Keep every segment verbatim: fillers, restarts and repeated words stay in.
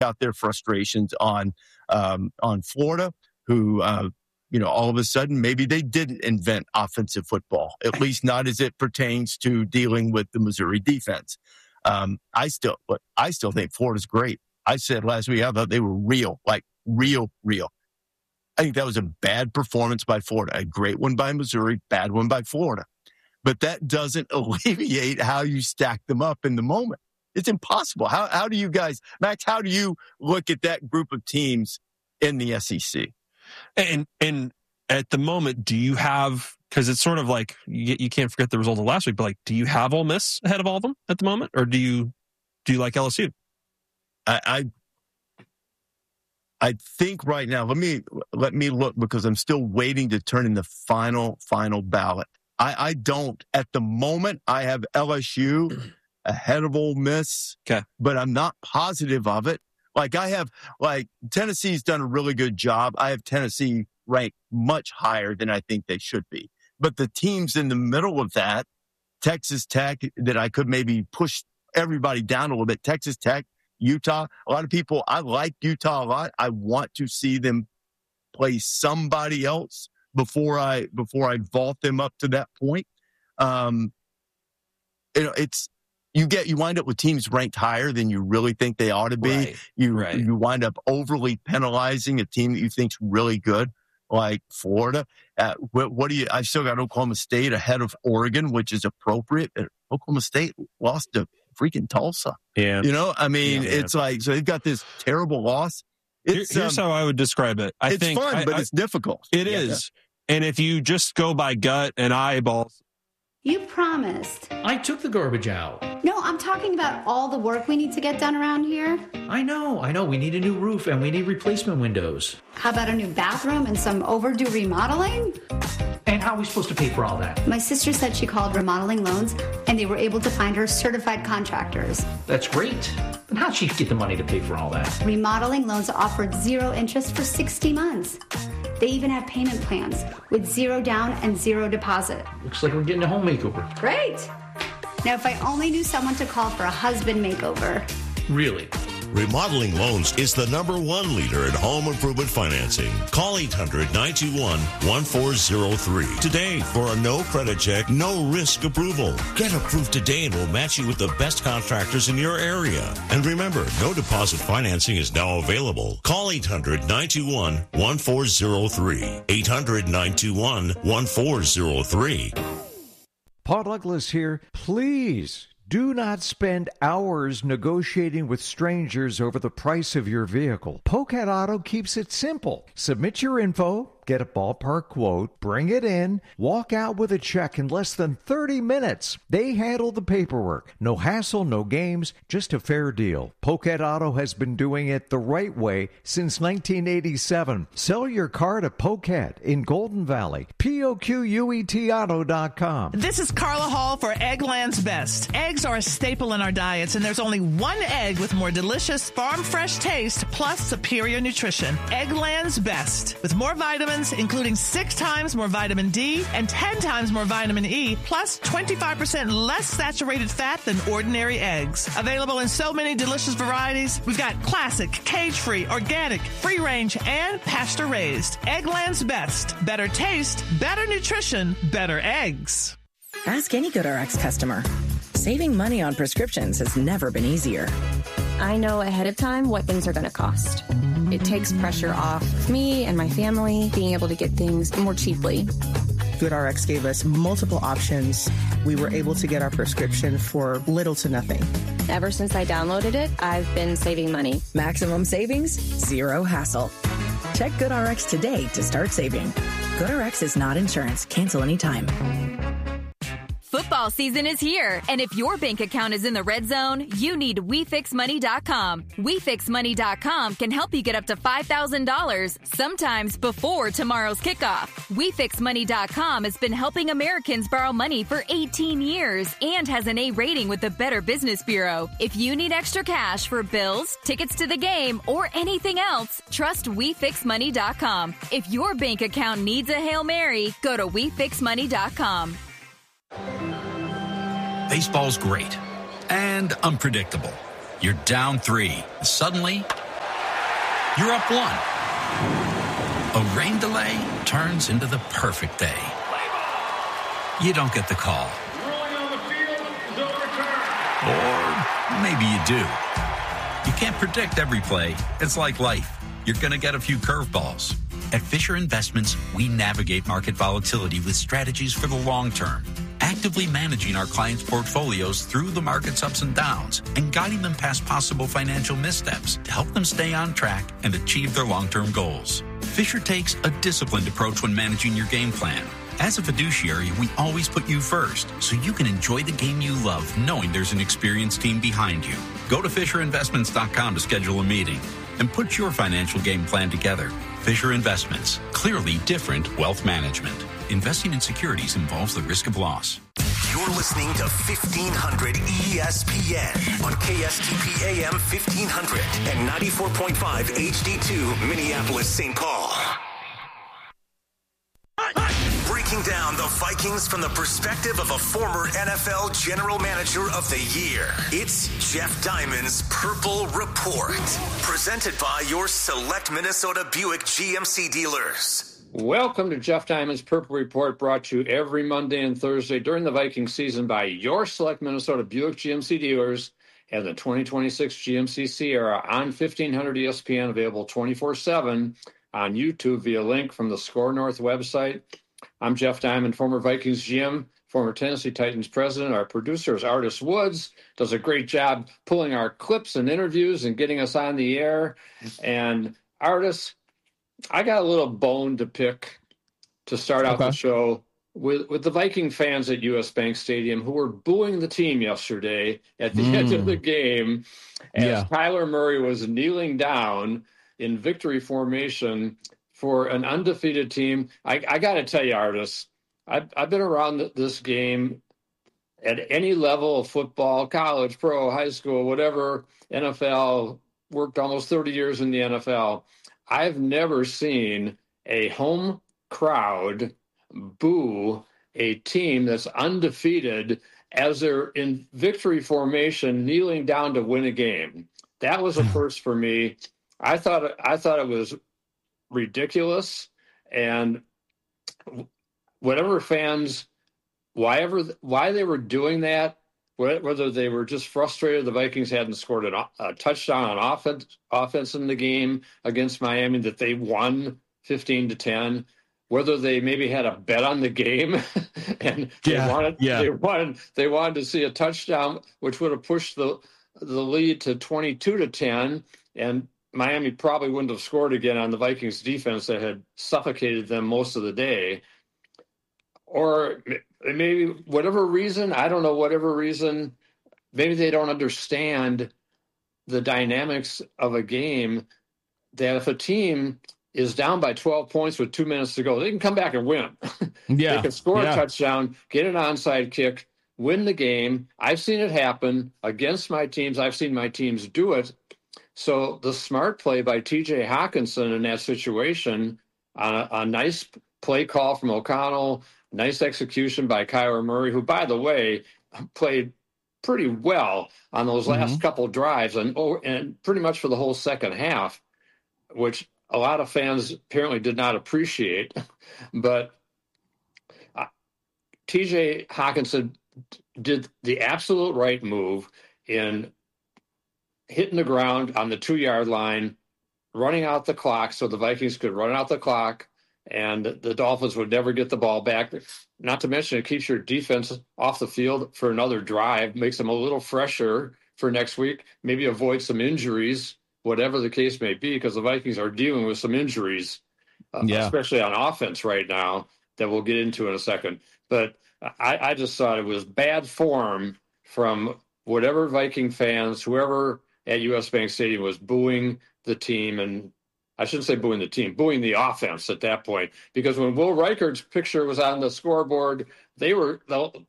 out their frustrations on um, on Florida, who, uh, you know, all of a sudden, maybe they didn't invent offensive football, at least not as it pertains to dealing with the Missouri defense. Um, I still, I still think Florida's great. I said last week, I thought they were real, like real, real. I think that was a bad performance by Florida, a great one by Missouri, bad one by Florida. But that doesn't alleviate how you stack them up in the moment. It's impossible. How how do you guys, Max, how do you look at that group of teams in the S E C? And and at the moment, do you have, because it's sort of like, you, you can't forget the result of last week, but like, do you have Ole Miss ahead of all of them at the moment? Or do you do you like L S U? I, I I think right now, let me let me look, because I'm still waiting to turn in the final, final ballot. I, I don't, at the moment, I have L S U ahead of Ole Miss, okay, but I'm not positive of it. Like I have, like Tennessee's done a really good job. I have Tennessee ranked much higher than I think they should be. But the teams in the middle of that, Texas Tech, that I could maybe push everybody down a little bit, Texas Tech, Utah, a lot of people, I like Utah a lot. I want to see them play somebody else before I before I vault them up to that point. Um, you know, it's you get you wind up with teams ranked higher than you really think they ought to be. Right, you right. you wind up overly penalizing a team that you think's really good, like Florida. Uh, what, what do you? I still got Oklahoma State ahead of Oregon, which is appropriate. But Oklahoma State lost to freaking Tulsa. Yeah. You know, I mean, yeah, it's like, so they've got this terrible loss. It's, Here's um, how I would describe it. I it's think fun, I, but I, it's difficult. It yeah, is. Yeah. And if you just go by gut and eyeballs. You promised. I took the garbage out. No, I'm talking about all the work we need to get done around here. I know, I know. We need a new roof and we need replacement windows. How about a new bathroom and some overdue remodeling? And how are we supposed to pay for all that? My sister said she called Remodeling Loans and they were able to find her certified contractors. That's great. But how'd she get the money to pay for all that? Remodeling Loans offered zero interest for sixty months. They even have payment plans with zero down and zero deposit. Looks like we're getting a home makeover. Great. Now, if I only knew someone to call for a husband makeover. Really? Remodeling Loans is the number one leader in home improvement financing. Call eight hundred, nine two one, one four zero three today for a no credit check, no risk approval. Get approved today and we'll match you with the best contractors in your area. And remember, no deposit financing is now available. Call eight hundred, nine two one, one four zero three. eight hundred, nine two one, one four zero three. Paul Douglas here. Please do not spend hours negotiating with strangers over the price of your vehicle. Pocat Auto keeps it simple. Submit your info, get a ballpark quote, bring it in, walk out with a check in less than thirty minutes. They handle the paperwork. No hassle, no games, just a fair deal. Pocat Auto has been doing it the right way since nineteen eighty-seven. Sell your car to Pocat in Golden Valley. P O Q U E T auto dot com. This is Carla Hall for Eggland's Best. Eggs are a staple in our diets, and there's only one egg with more delicious, farm-fresh taste plus superior nutrition. Eggland's Best. With more vitamins, including six times more vitamin D and ten times more vitamin E, plus twenty-five percent less saturated fat than ordinary eggs. Available in so many delicious varieties. We've got classic, cage-free, organic, free-range, and pasture-raised. Eggland's Best. Better taste, better nutrition, better eggs. Ask any GoodRx customer. Saving money on prescriptions has never been easier. I know ahead of time what things are going to cost. It takes pressure off of me and my family being able to get things more cheaply. GoodRx gave us multiple options. We were able to get our prescription for little to nothing. Ever since I downloaded it, I've been saving money. Maximum savings, zero hassle. Check GoodRx today to start saving. GoodRx is not insurance. Cancel anytime. Football season is here, and if your bank account is in the red zone, you need We Fix Money dot com. We Fix Money dot com can help you get up to five thousand dollars, sometimes before tomorrow's kickoff. We Fix Money dot com has been helping Americans borrow money for eighteen years and has an A rating with the Better Business Bureau. If you need extra cash for bills, tickets to the game, or anything else, trust We Fix Money dot com. If your bank account needs a Hail Mary, go to We Fix Money dot com. Baseball's great and unpredictable. You're down three. Suddenly, You're up one. A rain delay turns into the perfect day. You don't get the call. Or maybe you do. You can't predict every play. It's like life. You're going to get a few curveballs. At Fisher Investments, we navigate market volatility with strategies for the long term, actively managing our clients' portfolios through the market's ups and downs and guiding them past possible financial missteps to help them stay on track and achieve their long-term goals. Fisher takes a disciplined approach when managing your game plan. As a fiduciary, we always put you first, so you can enjoy the game you love, knowing there's an experienced team behind you. Go to Fisher Investments dot com to schedule a meeting and put your financial game plan together. Fisher Investments, clearly different wealth management. Investing in securities involves the risk of loss. You're listening to fifteen hundred E S P N on K S T P A M fifteen hundred and ninety-four point five H D two, Minneapolis, Saint Paul. Breaking down the Vikings from the perspective of a former N F L General Manager of the Year. It's Jeff Diamond's Purple Report. Presented by your select Minnesota Buick G M C dealers. Welcome to Jeff Diamond's Purple Report, brought to you every Monday and Thursday during the Viking season by your select Minnesota Buick G M C dealers and the twenty twenty-six G M C Sierra on fifteen hundred E S P N, available twenty-four seven on YouTube via link from the Score North website. I'm Jeff Diamond, former Vikings G M, former Tennessee Titans president. Our producer is Artis Woods, does a great job pulling our clips and interviews and getting us on the air. And Artis, I got a little bone to pick to start out okay. the show with, with the Viking fans at U S Bank Stadium who were booing the team yesterday at the mm. end of the game as yeah. Kyler Murray was kneeling down in victory formation for an undefeated team. I, I got to tell you, Artis, I've, I've been around this game at any level of football, college, pro, high school, whatever, N F L, worked almost thirty years in the N F L. I've never seen a home crowd boo a team that's undefeated as they're in victory formation, kneeling down to win a game. That was a first for me. I thought I thought it was ridiculous, and whatever fans, why ever, why they were doing that, whether they were just frustrated the Vikings hadn't scored an, a touchdown on offense, offense in the game against Miami, that they won fifteen to ten, whether they maybe had a bet on the game and yeah, they wanted, yeah. they wanted, they wanted to see a touchdown, which would have pushed the, the lead to twenty-two to ten. And Miami probably wouldn't have scored again on the Vikings defense that had suffocated them most of the day. Or maybe whatever reason, I don't know, whatever reason, maybe they don't understand the dynamics of a game, that if a team is down by twelve points with two minutes to go, they can come back and win. Yeah. They can score yeah. a touchdown, get an onside kick, win the game. I've seen it happen against my teams. I've seen my teams do it. So the smart play by T J Hockenson in that situation, uh, a nice play call from O'Connell, nice execution by Kyler Murray, who, by the way, played pretty well on those last mm-hmm. couple drives and, and pretty much for the whole second half, which a lot of fans apparently did not appreciate. But uh, T J Hockenson did the absolute right move in hitting the ground on the two-yard line, running out the clock so the Vikings could run out the clock, and the Dolphins would never get the ball back. Not to mention, it keeps your defense off the field for another drive, makes them a little fresher for next week, maybe avoid some injuries, whatever the case may be, because the Vikings are dealing with some injuries, uh, yeah. especially on offense right now, that we'll get into in a second. But I, I just thought it was bad form from whatever Viking fans, whoever at U S Bank Stadium was booing the team, and I shouldn't say booing the team, booing the offense at that point, because when Will Reichard's picture was on the scoreboard, they were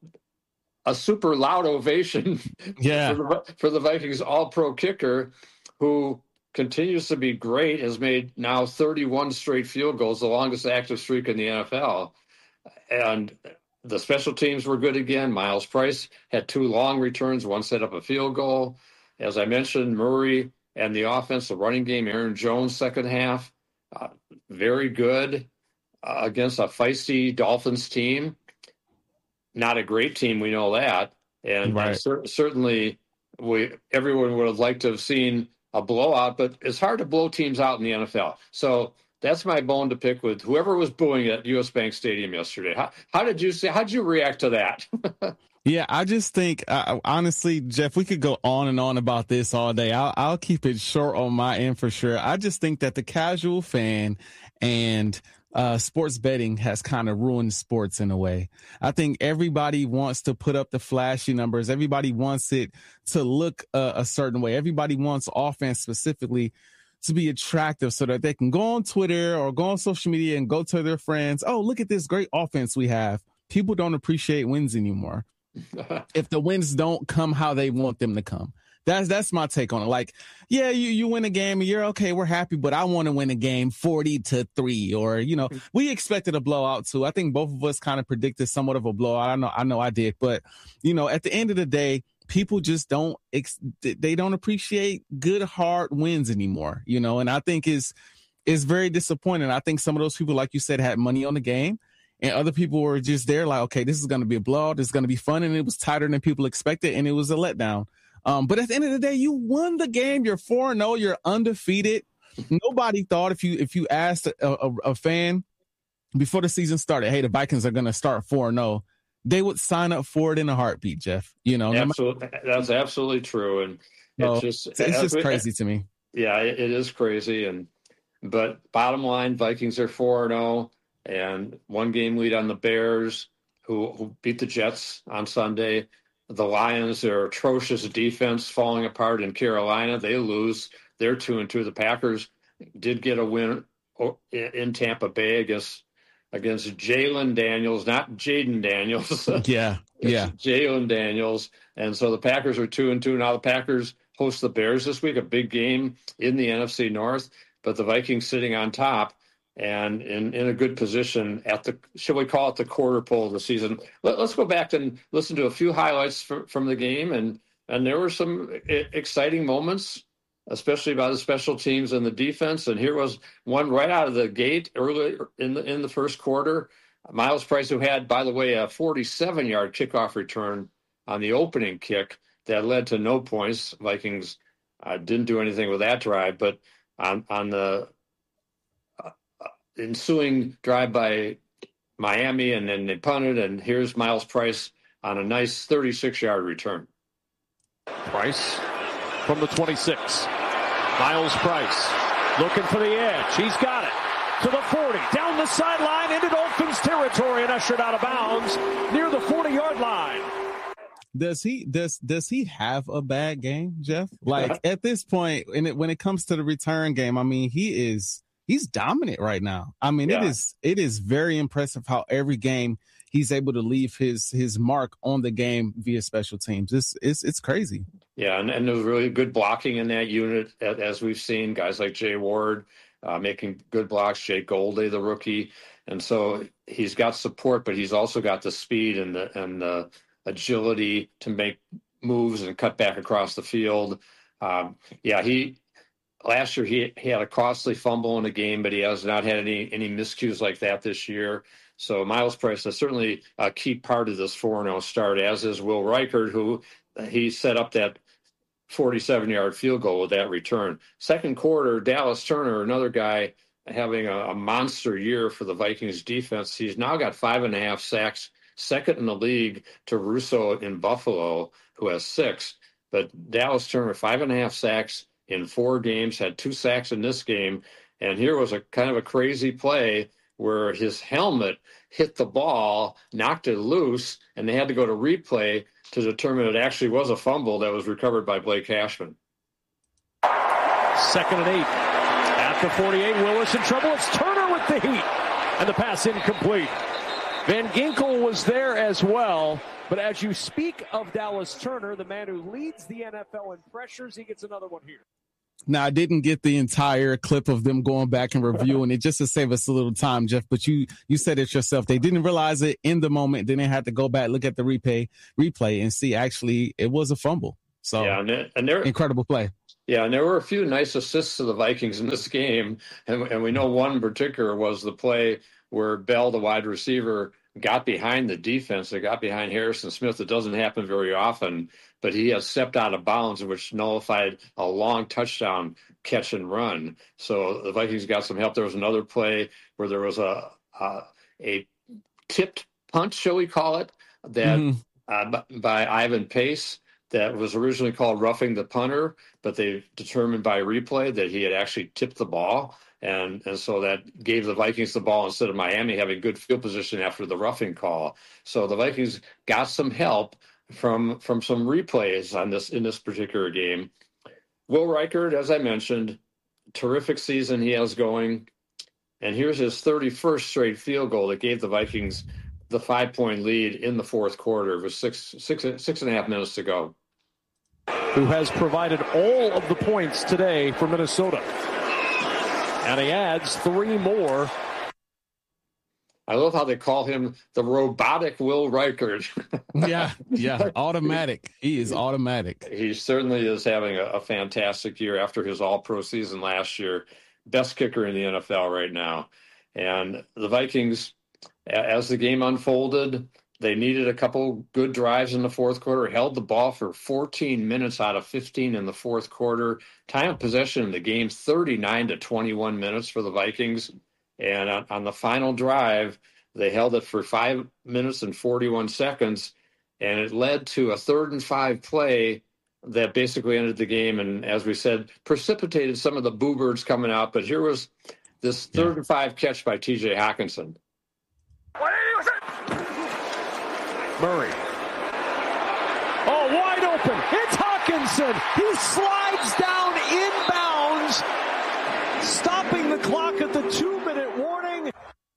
a super loud ovation yeah. for, the, for the Vikings all-pro kicker, who continues to be great, has made now thirty-one straight field goals, the longest active streak in the N F L. And the special teams were good again. Miles Price had two long returns, one set up a field goal. As I mentioned, Murray And the offense, the running game, Aaron Jones, second half, uh, very good uh, against a feisty Dolphins team. Not a great team, we know that. And, right. and cer- certainly we everyone would have liked to have seen a blowout, but it's hard to blow teams out in the N F L. So that's my bone to pick with whoever was booing at U S Bank Stadium yesterday. How, how did you say? How did you react to that? Yeah, I just think, uh, honestly, Jeff, we could go on and on about this all day. I'll, I'll keep it short on my end for sure. I just think that the casual fan and uh, sports betting has kind of ruined sports in a way. I think everybody wants to put up the flashy numbers. Everybody wants it to look uh, a certain way. Everybody wants offense specifically to be attractive so that they can go on Twitter or go on social media and go to their friends. Oh, look at this great offense we have. People don't appreciate wins anymore. If the wins don't come how they want them to come. That's that's my take on it. Like, yeah, you, you win a game and you're okay, we're happy, but I want to win a game forty to three, or, you know, we expected a blowout too. I think both of us kind of predicted somewhat of a blowout. I know, I know I did, but, you know, at the end of the day, people just don't, they don't appreciate good, hard wins anymore, you know, and I think is is very disappointing. I think some of those people, like you said, had money on the game. And other people were just there like, okay, this is going to be a blowout. This is going to be fun. And it was tighter than people expected. And it was a letdown. Um, but at the end of the day, you won the game. You're four and oh. You're undefeated. Nobody thought if you if you asked a, a, a fan before the season started, hey, the Vikings are going to start four and oh, they would sign up for it in a heartbeat, Jeff. You know, absolutely. That's absolutely true. And no, it's just, it's, it's just crazy to me. Yeah, it, it is crazy. And but bottom line, Vikings are four and oh. And one game lead on the Bears, who, who beat the Jets on Sunday. The Lions, their atrocious defense falling apart in Carolina. They lose. They're two and two. The Packers did get a win in Tampa Bay against against Jalen Daniels, not Jaden Daniels. Yeah, yeah. Jalen Daniels. And so the Packers are two and two. Now the Packers host the Bears this week, a big game in the N F C North. But the Vikings sitting on top and in, in a good position at the, shall we call it the quarter pole of the season. Let, let's go back and listen to a few highlights from, from the game. And, and there were some I- exciting moments, especially by the special teams and the defense. And here was one right out of the gate early in the, in the first quarter. Miles Price, who had, by the way, a forty-seven yard kickoff return on the opening kick that led to no points. Vikings uh, didn't do anything with that drive, but on, on the ensuing drive by Miami, and then they punted, and here's Miles Price on a nice thirty-six yard return. Price from the twenty-six. Miles Price looking for the edge. He's got it to the forty, down the sideline into Dolphins territory, and ushered out of bounds near the forty yard line. Does he does does he have a bad game, Jeff? Like at this point, and it, when it comes to the return game, I mean, he is he's dominant right now. I mean, yeah. it is it is very impressive how every game he's able to leave his his mark on the game via special teams. It's it's it's crazy. Yeah, and, and there's really good blocking in that unit, as we've seen. Guys like Jay Ward uh, making good blocks, Jake Golday, the rookie, and so he's got support, but he's also got the speed and the and the agility to make moves and cut back across the field. Um, yeah, he last year he, he had a costly fumble in a game, but he has not had any any miscues like that this year. So Miles Price is certainly a key part of this four and oh start, as is Will Reichard, who he set up that forty-seven yard field goal with that return. Second quarter, Dallas Turner, another guy having a, a monster year for the Vikings defense. He's now got five and a half sacks, second in the league to Russo in Buffalo, who has six. But Dallas Turner, five and a half sacks in four games, had two sacks in this game. And here was a kind of a crazy play where his helmet hit the ball, knocked it loose, and they had to go to replay to determine it actually was a fumble that was recovered by Blake Cashman. Second and eight. At the forty-eight, Willis in trouble. It's Turner with the heat. And the pass incomplete. Van Ginkel was there as well. But as you speak of Dallas Turner, the man who leads the N F L in pressures, he gets another one here. Now, I didn't get the entire clip of them going back and reviewing it just to save us a little time, Jeff. But you you said it yourself. They didn't realize it in the moment. Then they had to go back, look at the replay, replay and see actually it was a fumble. So, yeah, and, and there, incredible play. Yeah, and there were a few nice assists to the Vikings in this game, and, and we know one in particular was the play where Bell, the wide receiver, got behind the defense. They got behind Harrison Smith. It doesn't happen very often, but he has stepped out of bounds, which nullified a long touchdown catch and run. So the Vikings got some help. There was another play where there was a a, a tipped punt, shall we call it, that mm-hmm. uh, by Ivan Pace, that was originally called roughing the punter, but they determined by replay that he had actually tipped the ball. And and so that gave the Vikings the ball instead of Miami having good field position after the roughing call. So the Vikings got some help from from some replays on this in this particular game. Will Reichard, as I mentioned, terrific season he has going. And here's his thirty-first straight field goal that gave the Vikings the five-point lead in the fourth quarter. It was six, six, six and a half minutes to go. Who has provided all of the points today for Minnesota. And he adds three more. I love how they call him the robotic Will Reichard. yeah, yeah, automatic. He is automatic. He certainly is having a, a fantastic year after his all-pro season last year. Best kicker in the N F L right now. And the Vikings, as the game unfolded, they needed a couple good drives in the fourth quarter, held the ball for fourteen minutes out of fifteen in the fourth quarter. Time of possession in the game, thirty-nine to twenty-one minutes for the Vikings. And on, on the final drive, they held it for five minutes and forty-one seconds. And it led to a third and five play that basically ended the game. And as we said, precipitated some of the boo birds coming out. But here was this third yeah. and five catch by T J Hockenson. Murray. Oh, wide open. It's Hockenson. He slides down inbounds, stopping the clock at the two-minute warning.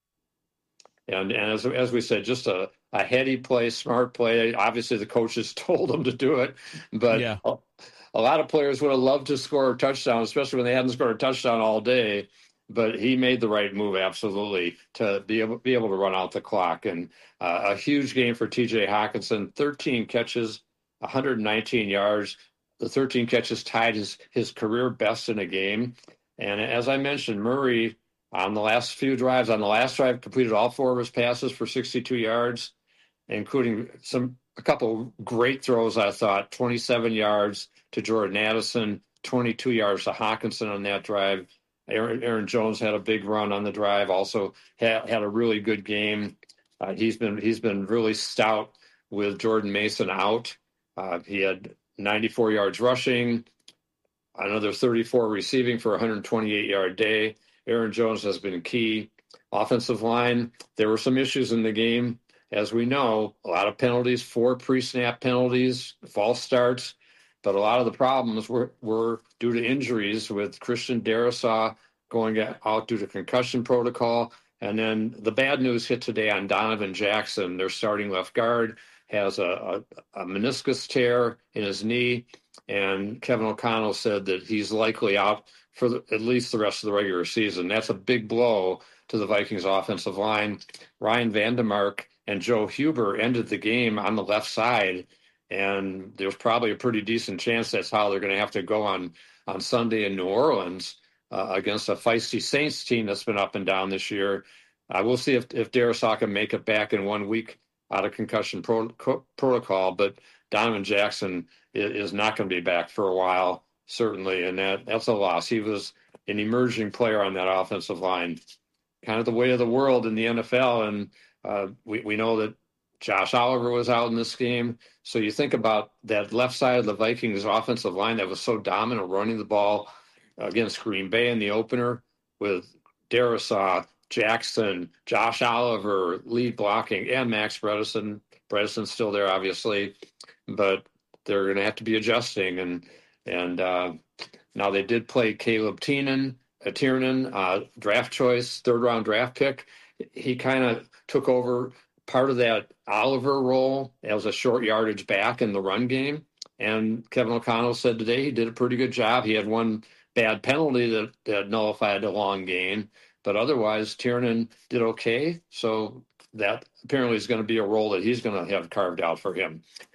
And, and as, as we said, just a, a heady play, smart play. Obviously, the coaches told him to do it. But yeah. a, a lot of players would have loved to score a touchdown, especially when they hadn't scored a touchdown all day. But he made the right move, absolutely, to be able, be able to run out the clock. And uh, a huge game for T J Hockenson, thirteen catches, one hundred nineteen yards. The thirteen catches tied his, his career best in a game. And as I mentioned, Murray, on the last few drives, on the last drive, completed all four of his passes for sixty-two yards, including some a couple great throws, I thought, twenty-seven yards to Jordan Addison, twenty-two yards to Hockenson on that drive. Aaron, Aaron Jones had a big run on the drive. Also had, had a really good game. Uh, he's been he's been really stout with Jordan Mason out. Uh, he had ninety-four yards rushing, another thirty-four receiving for a one hundred twenty-eight yard day. Aaron Jones has been key. Offensive line, there were some issues in the game, as we know. A lot of penalties, four pre-snap penalties, false starts. But a lot of the problems were, were due to injuries, with Christian Darrisaw going out due to concussion protocol. And then the bad news hit today on Donovan Jackson. Their starting left guard has a, a, a meniscus tear in his knee. And Kevin O'Connell said that he's likely out for the, at least the rest of the regular season. That's a big blow to the Vikings offensive line. Ryan Vandemark and Joe Huber ended the game on the left side. And there's probably a pretty decent chance that's how they're going to have to go on, on Sunday in New Orleans uh, against a feisty Saints team that's been up and down this year. I uh, will see if, if Darrisaw can make it back in one week out of concussion pro- co- protocol, but Donovan Jackson is, is not going to be back for a while, certainly, and that, that's a loss. He was an emerging player on that offensive line, kind of the way of the world in the N F L, and uh, we, we know that Josh Oliver was out in this game. So you think about that left side of the Vikings offensive line that was so dominant running the ball against Green Bay in the opener, with Darrisaw, Jackson, Josh Oliver, lead blocking, and Max Bredesen. Bredesen's still there, obviously, but they're going to have to be adjusting. And and uh, now they did play Caleb Tiernan, uh, Tiernan, uh, draft choice, third round draft pick. He kind of took over part of that Oliver role as a short yardage back in the run game. And Kevin O'Connell said today he did a pretty good job. He had one bad penalty that, that nullified a long gain, but otherwise Tiernan did okay. So that apparently is going to be a role that he's going to have carved out for him.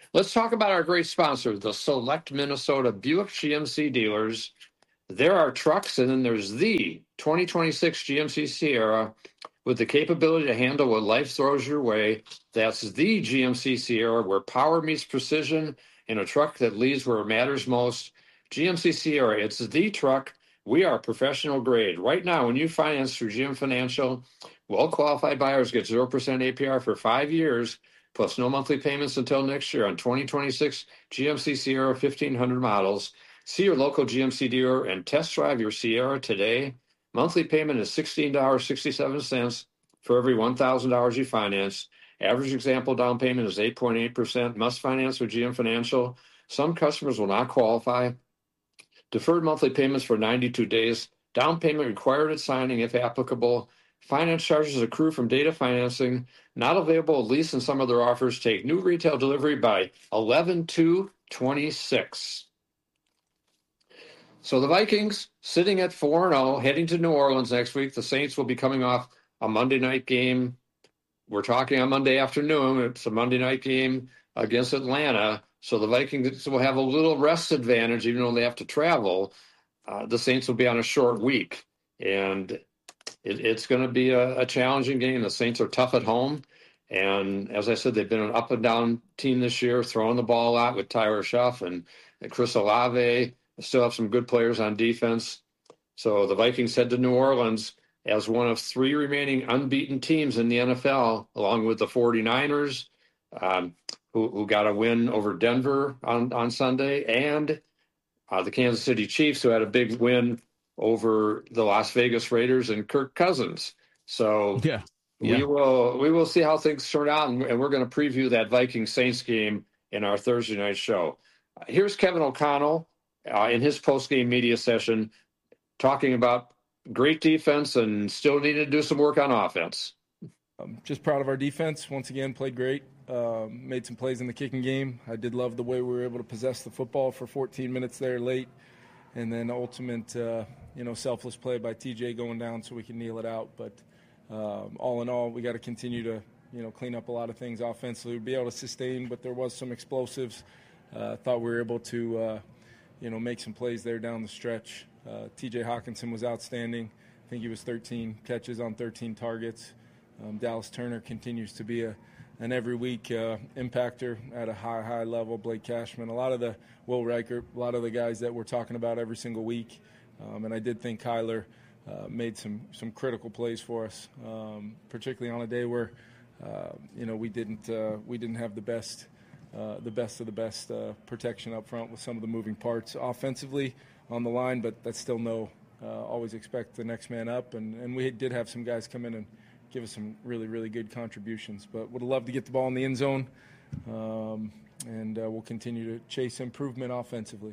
Let's talk about our great sponsor, the Select Minnesota Buick G M C dealers. There are trucks, and then there's the twenty twenty-six G M C Sierra with the capability to handle what life throws your way. That's the G M C Sierra, where power meets precision in a truck that leads where it matters most. G M C Sierra, it's the truck. We are professional grade. Right now, when you finance through G M Financial, well-qualified buyers get zero percent A P R for five years, plus no monthly payments until next year on twenty twenty-six G M C Sierra fifteen hundred models. See your local G M C dealer and test drive your Sierra today. Monthly payment is sixteen dollars and sixty-seven cents for every one thousand dollars you finance. Average example down payment is eight point eight percent. Must finance with G M Financial. Some customers will not qualify. Deferred monthly payments for ninety-two days. Down payment required at signing if applicable. Finance charges accrue from data financing. Not available at least in some other offers. Take new retail delivery by eleven two twenty-six. So the Vikings sitting at four and oh, heading to New Orleans next week. The Saints will be coming off a Monday night game. We're talking on Monday afternoon. It's a Monday night game against Atlanta. So the Vikings will have a little rest advantage, even though they have to travel. Uh, the Saints will be on a short week. And it, it's going to be a, a challenging game. The Saints are tough at home. And as I said, they've been an up and down team this year, throwing the ball a lot with Tyler Schuff and, and Chris Olave. They still have some good players on defense. So the Vikings head to New Orleans as one of three remaining unbeaten teams in the N F L, along with the 49ers, um, who, who got a win over Denver on, on Sunday, and uh, the Kansas City Chiefs, who had a big win over the Las Vegas Raiders and Kirk Cousins. So yeah, yeah. we will we will see how things turn out, and, and we're going to preview that Vikings-Saints game in our Thursday night show. Uh, here's Kevin O'Connell uh, in his post-game media session talking about great defense and still needing to do some work on offense. I'm just proud of our defense. Once again, played great. Uh, made some plays in the kicking game. I did love the way we were able to possess the football for fourteen minutes there late. And then ultimate, uh, you know, selfless play by T J going down so we can kneel it out. But um, all in all, we got to continue to, you know, clean up a lot of things offensively. We'd be able to sustain, but there was some explosives. I uh, thought we were able to, uh, you know, make some plays there down the stretch. Uh, T J Hawkinson was outstanding. I think he was thirteen catches on thirteen targets. Um, Dallas Turner continues to be a an every week uh, impactor at a high, high level. Blake Cashman, a lot of the Will Reichert, a lot of the guys that we're talking about every single week. Um, and I did think Kyler uh, made some some critical plays for us, um, particularly on a day where uh, you know we didn't uh, we didn't have the best uh, the best of the best uh, protection up front with some of the moving parts offensively on the line. But that's still no. Uh, always expect the next man up, and, and we did have some guys come in and give us some really, really good contributions. But would have loved to get the ball in the end zone, um, and uh, we'll continue to chase improvement offensively.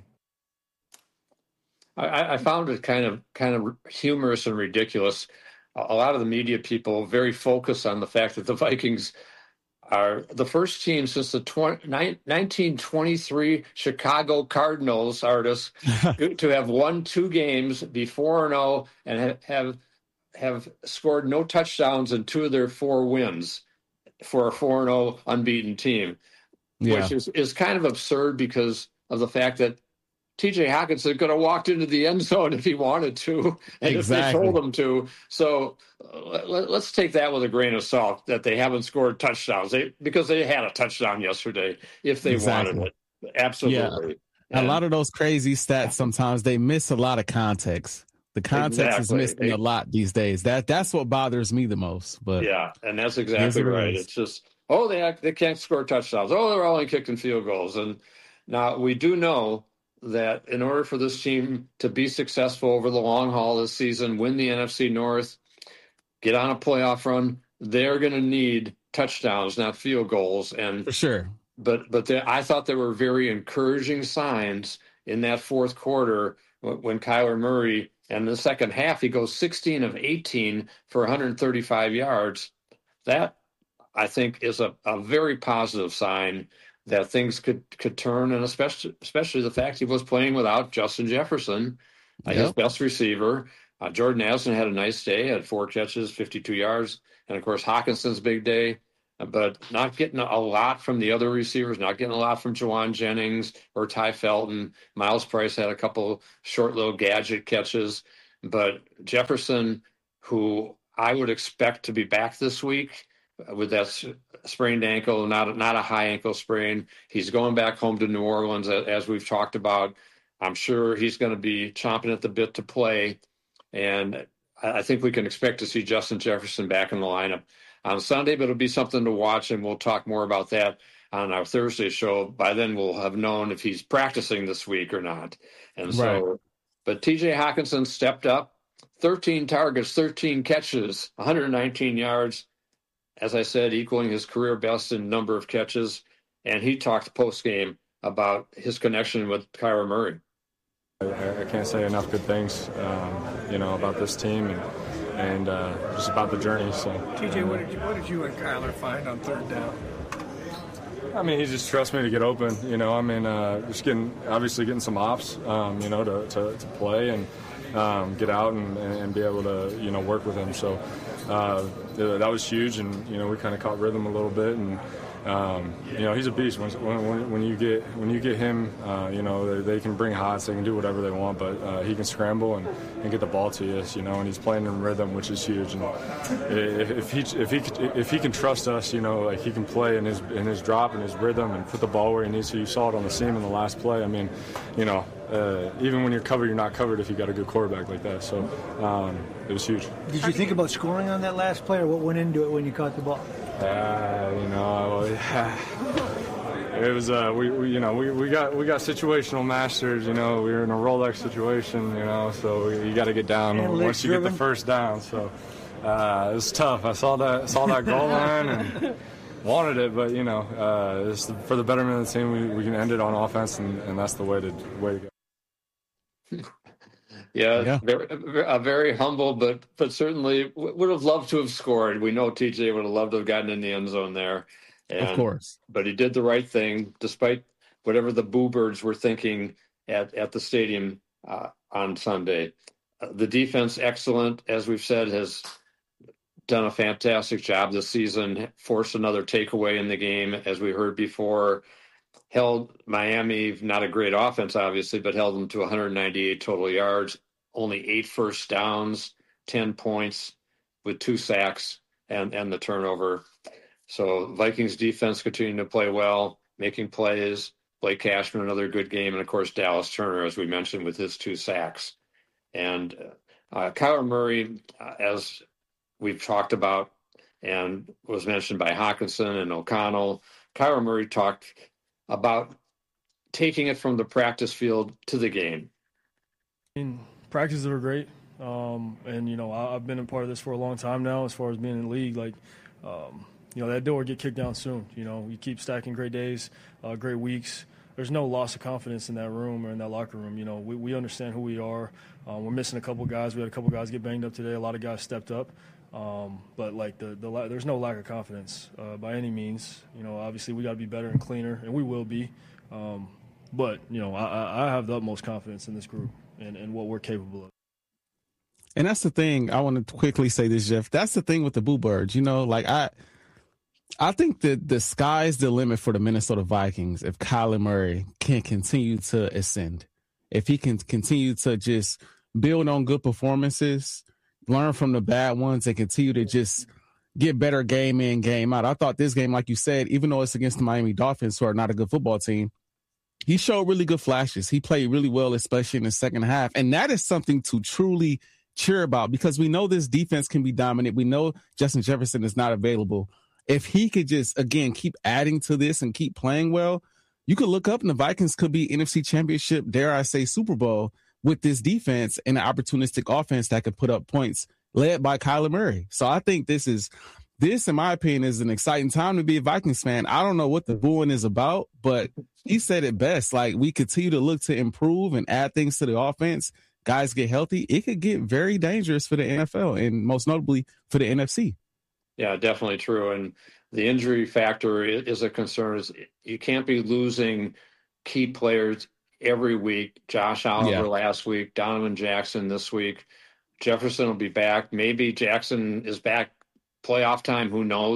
I, I found it kind of kind of humorous and ridiculous. A lot of the media people very focused on the fact that the Vikings are the first team since the nineteen twenty-three Chicago Cardinals, artists, to have won two games, be four and oh, and have, have have scored no touchdowns in two of their four wins for a four and oh unbeaten team, yeah. which is, is kind of absurd because of the fact that T J Hawkinson could have walked into the end zone if he wanted to, and exactly. if they told him to. So uh, let, let's take that with a grain of salt that they haven't scored touchdowns they, because they had a touchdown yesterday if they exactly. wanted it. Absolutely. Yeah. And a lot of those crazy stats, sometimes they miss a lot of context. The context exactly. is missing a lot these days. That That's what bothers me the most. But yeah, and that's exactly right. It's just, oh, they, they can't score touchdowns. Oh, they're only kicking field goals. And now we do know that in order for this team to be successful over the long haul this season, win the N F C North, get on a playoff run, they're going to need touchdowns, not field goals. And for sure. But but there, I thought there were very encouraging signs in that fourth quarter when, when Kyler Murray, and in the second half, he goes sixteen of eighteen for one hundred thirty-five yards. That, I think, is a, a very positive sign that things could, could turn, and especially especially the fact he was playing without Justin Jefferson, uh, yep. his best receiver. Uh, Jordan Addison had a nice day, had four catches, fifty-two yards. And, of course, Hawkinson's big day. but not getting a lot from the other receivers, not getting a lot from Jawan Jennings or Ty Felton. Miles Price had a couple short little gadget catches, but Jefferson, who I would expect to be back this week with that sprained ankle, not, not a high ankle sprain. He's going back home to New Orleans, as we've talked about. I'm sure he's going to be chomping at the bit to play, and I think we can expect to see Justin Jefferson back in the lineup on Sunday, but it'll be something to watch, and we'll talk more about that on our Thursday show. By then, we'll have known if he's practicing this week or not. And so, right. But T J Hockenson stepped up, thirteen targets, thirteen catches, one hundred nineteen yards, as I said, equaling his career best in number of catches. And he talked post-game about his connection with Kyler Murray. I, I can't say enough good things, um, you know, about this team and, and uh, just about the journey. So, T J, what did you what did you and Kyler find on third down? I mean, he just trusts me to get open. You know, I mean, uh, just getting obviously getting some ops, um, you know, to, to, to play and um, get out and, and be able to, you know, work with him. So uh, that was huge, and you know, we kind of caught rhythm a little bit and. Um, you know, he's a beast. When, when, when you get when you get him, uh, you know, they, they can bring hots, they can do whatever they want, but uh, he can scramble and, and get the ball to you, you know, and he's playing in rhythm, which is huge. And if, if he if he if he can trust us, you know, like he can play in his in his drop and his rhythm and put the ball where he needs to. You saw it on the seam in the last play. I mean, you know, uh, even when you're covered, you're not covered if you got a good quarterback like that. So um, it was huge. Did you think about scoring on that last play, or what went into it when you caught the ball? Uh, you know, it was uh, we, we you know we, we got we got situational masters. You know, we were in a Rolex situation. You know, so we, you got to get down and once you driven. get the first down. So uh, it was tough. I saw that saw that goal line and wanted it, but you know, uh, it's for the betterment of the team. We, we can end it on offense, and, and that's the way to way to go. Yeah, yeah. Very, a very humble, but but certainly would have loved to have scored. We know T J would have loved to have gotten in the end zone there. And, of course. But he did the right thing, despite whatever the Boo Birds were thinking at, at the stadium uh, on Sunday. Uh, the defense, excellent, as we've said, has done a fantastic job this season, forced another takeaway in the game, as we heard before. Held Miami, not a great offense, obviously, but held them to one hundred ninety-eight total yards, only eight first downs, ten points with two sacks and, and the turnover. So Vikings defense continuing to play well, making plays. Blake Cashman, another good game. And, of course, Dallas Turner, as we mentioned, with his two sacks. And uh, Kyler Murray, uh, as we've talked about and was mentioned by Hockenson and O'Connell, Kyler Murray talked about taking it from the practice field to the game. I mean, practices are great. Um, and, you know, I, I've been a part of this for a long time now as far as being in the league. Like, um, you know, that door get kicked down soon. You know, you keep stacking great days, uh, great weeks. There's no loss of confidence in that room or in that locker room. You know, we, we understand who we are. Um, we're missing a couple guys. We had a couple guys get banged up today. A lot of guys stepped up. Um, but, like, the, the there's no lack of confidence uh, by any means. You know, obviously we got to be better and cleaner, and we will be. Um, but, you know, I, I have the utmost confidence in this group and, and what we're capable of. And that's the thing. I want to quickly say this, Jeff. That's the thing with the Boo Birds. You know, like, I I think that the sky's the limit for the Minnesota Vikings if Kyler Murray can continue to ascend. If he can continue to just build on good performances, learn from the bad ones, and continue to just get better game in, game out. I thought this game, like you said, even though it's against the Miami Dolphins, who are not a good football team, he showed really good flashes. He played really well, especially in the second half. And that is something to truly cheer about because we know this defense can be dominant. We know Justin Jefferson is not available. If he could just, again, keep adding to this and keep playing well, you could look up and the Vikings could be N F C Championship, dare I say Super Bowl, with this defense and an opportunistic offense that could put up points led by Kyler Murray. So I think this is, this, in my opinion, is an exciting time to be a Vikings fan. I don't know what the booing is about, but he said it best. Like, we continue to look to improve and add things to the offense. Guys get healthy. It could get very dangerous for the N F L and most notably for the N F C. Yeah, definitely true. And the injury factor is a concern. You can't be losing key players every week. Josh Oliver yeah. last week, Donovan Jackson this week. Jefferson will be back. Maybe Jackson is back playoff time. Who knows?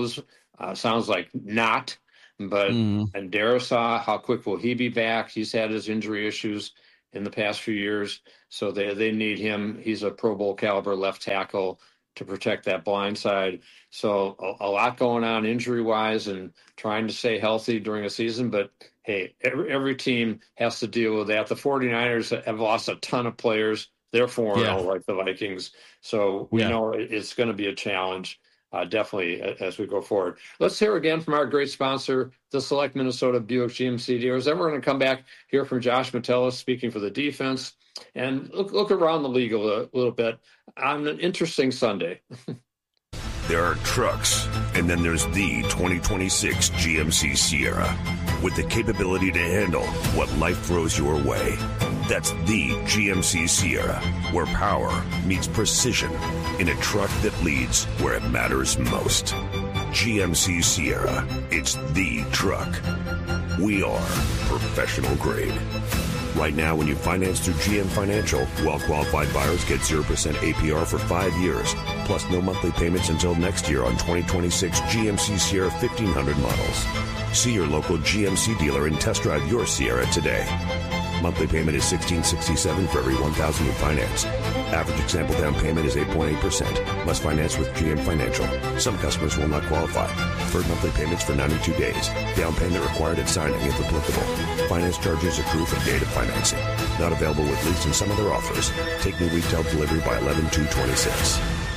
Uh, sounds like not, but Mm. and Darrisaw, how quick will he be back? He's had his injury issues in the past few years, so they they need him. He's a Pro Bowl caliber left tackle to protect that blind side. So a, a lot going on injury wise and trying to stay healthy during a season. But hey, every, every team has to deal with that. The 49ers have lost a ton of players. They're four and oh like the Vikings. So we Yeah. know it- it's going to be a challenge, uh, definitely, a- as we go forward. Let's hear again from our great sponsor, the Select Minnesota Buick G M C dealers. Then we're going to come back, hear from Josh Metellus speaking for the defense, and look, look around the league a little, little bit on an interesting Sunday. There are trucks, and then there's the twenty twenty-six G M C Sierra with the capability to handle what life throws your way. That's the G M C Sierra, where power meets precision in a truck that leads where it matters most. G M C Sierra, it's the truck. We are professional grade. Right now, when you finance through G M Financial, well-qualified buyers get zero percent A P R for five years, plus no monthly payments until next year on twenty twenty-six G M C Sierra fifteen hundred models. See your local G M C dealer and test drive your Sierra today. Monthly payment is sixteen sixty-seven for every one thousand you finance. Average example down payment is eight point eight percent. Must finance with G M Financial. Some customers will not qualify. Deferred monthly payments for ninety-two days. Down payment required at signing if applicable. Finance charges accrue from date of financing. Not available with lease and some other offers. Take new retail delivery by eleven two twenty-six.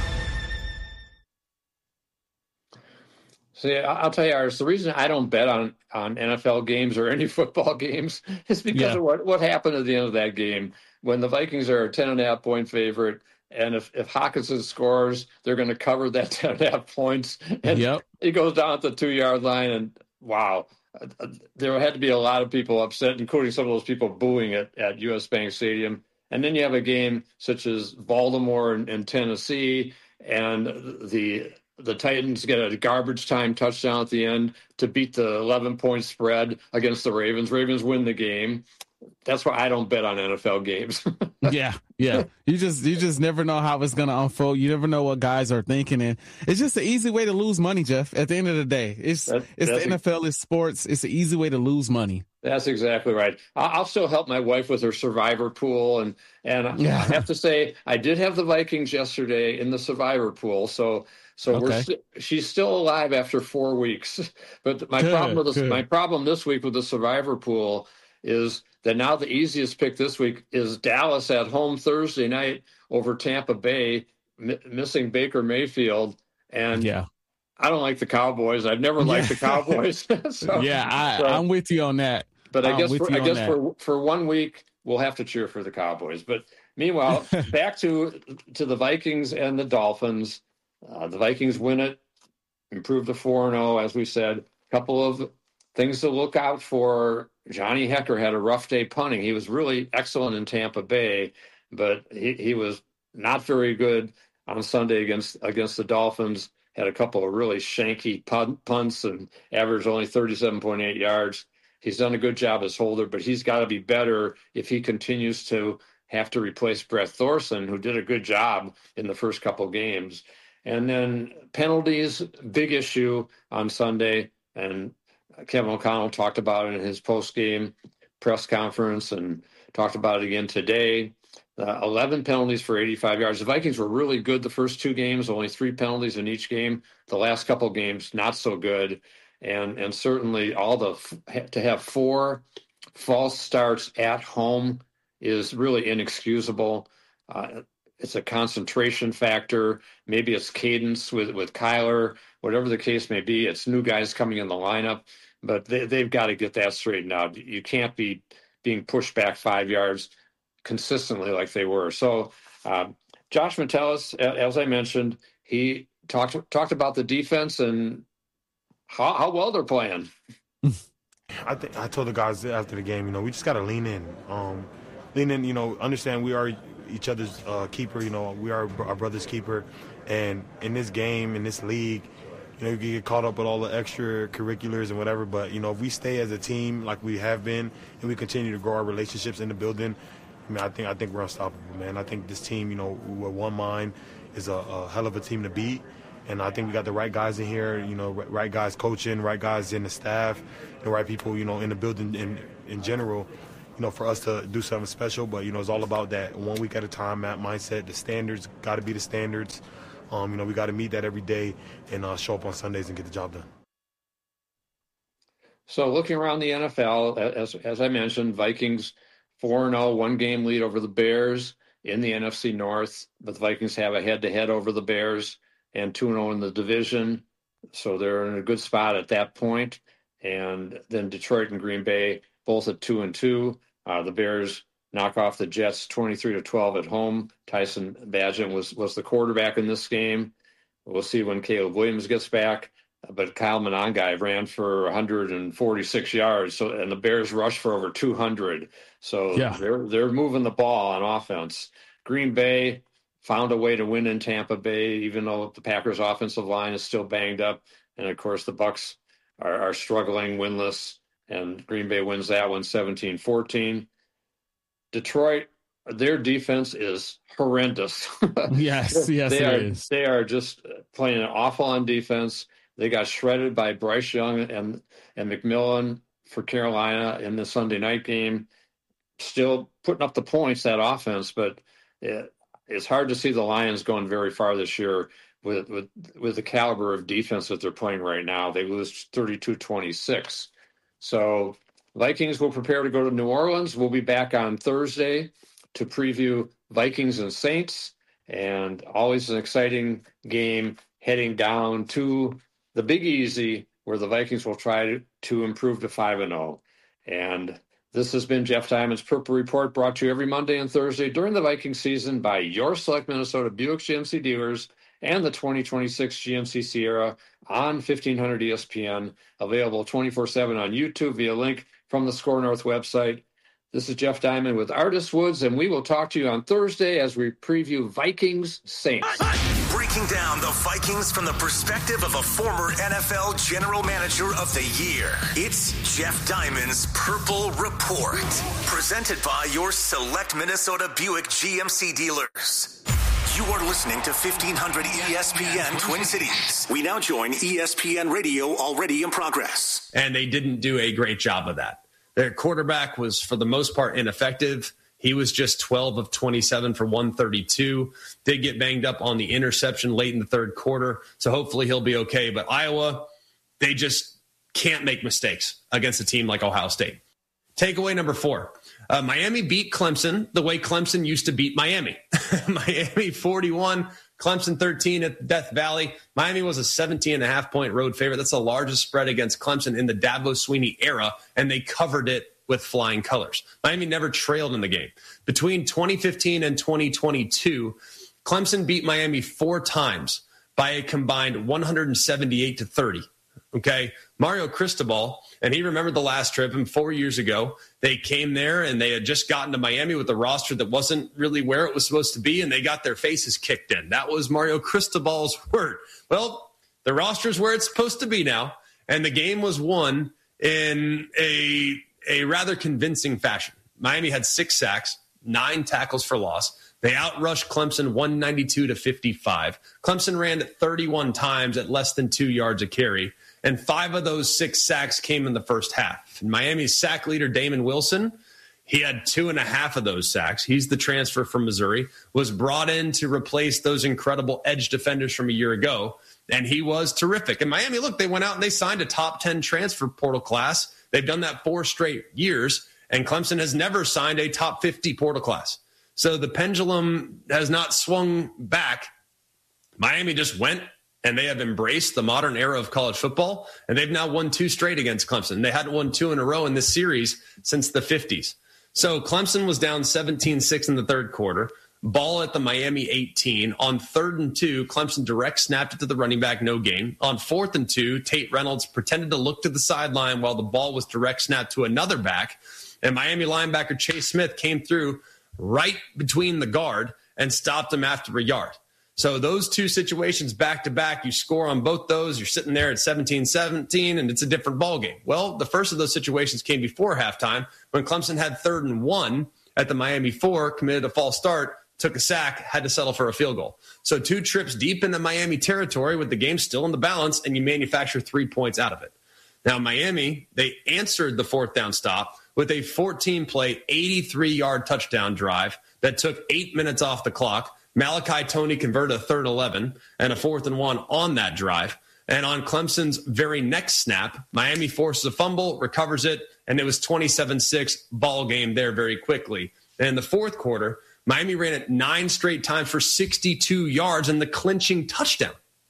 See, I- I'll tell you, Ars, the reason I don't bet on, on N F L games or any football games is because Yeah. of what, what happened at the end of that game. When the Vikings are a ten and a half point favorite, and if, if Hawkinson scores, they're going to cover that ten and a half points. And Yep. he goes down at the two-yard line, and wow, uh, there had to be a lot of people upset, including some of those people booing it at U S Bank Stadium. And then you have a game such as Baltimore and, and Tennessee, and the the Titans get a garbage time touchdown at the end to beat the eleven point spread against the Ravens. Ravens win the game. That's why I don't bet on N F L games. yeah, yeah. You just you just never know how it's gonna unfold. You never know what guys are thinking, and it's just an easy way to lose money, Jeff. At the end of the day, it's That- it's that's the N F L, it's sports. It's an easy way to lose money. That's exactly right. I- I'll still help my wife with her survivor pool, and and Yeah. I have to say I did have the Vikings yesterday in the survivor pool, so so we're Okay. st- she's still alive after four weeks. But my Good, problem with this, good. my problem this week with the survivor pool is that now the easiest pick this week is Dallas at home Thursday night over Tampa Bay, mi- missing Baker Mayfield, and Yeah. I don't like the Cowboys. I've never liked the Cowboys. so, yeah, I, so- I'm with you on that. but I I'm guess with for, you I on guess that. for for one week we'll have to cheer for the Cowboys. But meanwhile, back to to the Vikings and the Dolphins. Uh, the Vikings win it, improve to four and zero, as we said. A couple of things to look out for. Johnny Hecker had a rough day punting. He was really excellent in Tampa Bay, but he, he was not very good on Sunday against against the Dolphins. Had a couple of really shanky punt, punts and averaged only thirty-seven point eight yards. He's done a good job as holder, but he's got to be better if he continues to have to replace Brett Thorson, who did a good job in the first couple games. And then penalties, big issue on Sunday. And Kevin O'Connell talked about it in his post-game press conference and talked about it again today. Uh, eleven penalties for eighty-five yards. The Vikings were really good the first two games, only three penalties in each game. The last couple games, not so good. And and certainly all the to have four false starts at home is really inexcusable. Uh, it's a concentration factor. Maybe it's cadence with, with Kyler, whatever the case may be. It's new guys coming in the lineup, but they, they've got to get that straightened out. You can't be being pushed back five yards consistently like they were. So um, Josh Metellus, as I mentioned, he talked talked about the defense and how, how well they're playing. I think I told the guys after the game, you know, we just got to lean in, um, lean in. You know, understand we are each other's uh, keeper. You know, we are our brother's keeper, and in this game, in this league, you know, you can get caught up with all the extracurriculars and whatever. But you know, if we stay as a team like we have been, and we continue to grow our relationships in the building, I mean, I think I think we're unstoppable, man. I think this team, you know, with one mind, is a, a hell of a team to beat. And I think we got the right guys in here, you know, right guys coaching, right guys in the staff, the right people, you know, in the building in, in general, you know, for us to do something special. But, you know, it's all about that one week at a time, that mindset. The standards got to be the standards. Um, you know, we got to meet that every day and uh, show up on Sundays and get the job done. So looking around the N F L, as as I mentioned, Vikings four and oh, one-game lead over the Bears in the N F C North. But the Vikings have a head-to-head over the Bears and two and oh in the division. So they're in a good spot at that point. And then Detroit and Green Bay both at two and two. Uh, the Bears knock off the Jets twenty-three to twelve at home. Tyson Bagent was, was the quarterback in this game. We'll see when Caleb Williams gets back. But Kyle Monangai ran for one hundred forty-six yards. So, and the Bears rushed for over two hundred. So yeah. they're, they're moving the ball on offense. Green Bay found a way to win in Tampa Bay, even though the Packers offensive line is still banged up. And of course the Bucs are, are struggling, winless. And Green Bay wins that one seventeen fourteen. Detroit, their defense is horrendous. Yes, yes, they it are, is. They are just playing awful on defense. They got shredded by Bryce Young and, and McMillan for Carolina in the Sunday night game. Still putting up the points, that offense, but it, it's hard to see the Lions going very far this year with, with, with the caliber of defense that they're playing right now. They lose thirty-two twenty-six. So Vikings will prepare to go to New Orleans. We'll be back on Thursday to preview Vikings and Saints, and always an exciting game heading down to the Big Easy, where the Vikings will try to, to improve to five and oh. And this has been Jeff Diamond's Purple Report, brought to you every Monday and Thursday during the Viking season by your select Minnesota Buick G M C dealers and the twenty twenty-six G M C Sierra on fifteen hundred E S P N, available twenty-four seven on YouTube via link from the Score North website. This is Jeff Diamond with Artist Woods, and we will talk to you on Thursday as we preview Vikings Saints. Breaking down the Vikings from the perspective of a former N F L General Manager of the Year. It's Jeff Diamond's Purple Report, presented by your select Minnesota Buick G M C dealers. You are listening to fifteen hundred E S P N Twin Cities. We now join E S P N Radio, already in progress. And they didn't do a great job of that. Their quarterback was, for the most part, ineffective. He was just twelve of twenty-seven for one thirty-two. Did get banged up on the interception late in the third quarter, so hopefully he'll be okay. But Iowa, they just can't make mistakes against a team like Ohio State. Takeaway number four. Uh, Miami beat Clemson the way Clemson used to beat Miami. Miami forty-one, Clemson thirteen at Death Valley. Miami was a seventeen and a half point road favorite. That's the largest spread against Clemson in the Dabo Swinney era, and they covered it with flying colors. Miami never trailed in the game. Between twenty fifteen and twenty twenty-two, Clemson beat Miami four times by a combined one hundred seventy-eight to thirty. Okay, Mario Cristobal, and he remembered the last trip, and four years ago, they came there and they had just gotten to Miami with a roster that wasn't really where it was supposed to be, and they got their faces kicked in. That was Mario Cristobal's word. Well, the roster's where it's supposed to be now, and the game was won in a, a rather convincing fashion. Miami had six sacks, nine tackles for loss. They outrushed Clemson one ninety-two to fifty-five. Clemson ran it thirty-one times at less than two yards a carry. And five of those six sacks came in the first half. And Miami's sack leader, Damon Wilson, he had two and a half of those sacks. He's the transfer from Missouri, was brought in to replace those incredible edge defenders from a year ago. And he was terrific. And Miami, look, they went out and they signed a top ten transfer portal class. They've done that four straight years. And Clemson has never signed a top fifty portal class. So the pendulum has not swung back. Miami just went, and they have embraced the modern era of college football, and they've now won two straight against Clemson. They hadn't won two in a row in this series since the fifties. So Clemson was down seventeen six in the third quarter. Ball at the Miami eighteen. On third and two, Clemson direct snapped it to the running back, no gain. On fourth and two, Tate Reynolds pretended to look to the sideline while the ball was direct snapped to another back. And Miami linebacker Chase Smith came through right between the guard and stopped him after a yard. So those two situations back-to-back, you score on both those, you're sitting there at seventeen seventeen, and it's a different ballgame. Well, the first of those situations came before halftime when Clemson had third and one at the Miami four, committed a false start, took a sack, had to settle for a field goal. So two trips deep into Miami territory with the game still in the balance, and you manufacture three points out of it. Now, Miami, they answered the fourth down stop with a fourteen-play, eighty-three-yard touchdown drive that took eight minutes off the clock. Malachi Toney converted a third eleven and a fourth and one on that drive. And on Clemson's very next snap, Miami forces a fumble, recovers it, and it was twenty-seven six ball game there very quickly. And in the fourth quarter, Miami ran it nine straight times for sixty-two yards and the clinching touchdown.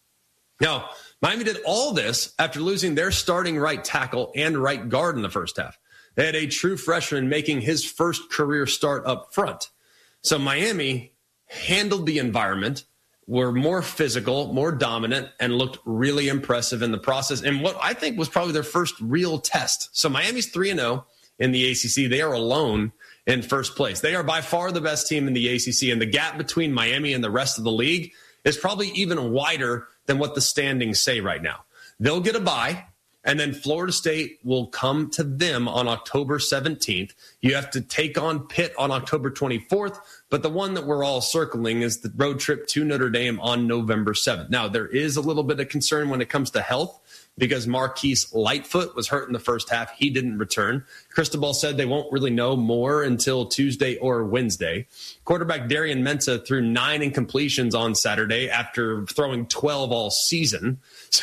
Now, Miami did all this after losing their starting right tackle and right guard in the first half. They had a true freshman making his first career start up front. So Miami handled the environment, were more physical, more dominant, and looked really impressive in the process. And what I think was probably their first real test. So Miami's three and oh in the A C C. They are alone in first place. They are by far the best team in the A C C, and the gap between Miami and the rest of the league is probably even wider than what the standings say right now. They'll get a bye, and then Florida State will come to them on October seventeenth. You have to take on Pitt on October twenty-fourth, but the one that we're all circling is the road trip to Notre Dame on November seventh. Now, there is a little bit of concern when it comes to health because Marquise Lightfoot was hurt in the first half. He didn't return. Cristobal said they won't really know more until Tuesday or Wednesday. Quarterback Darian Mensah threw nine incompletions on Saturday after throwing twelve all season.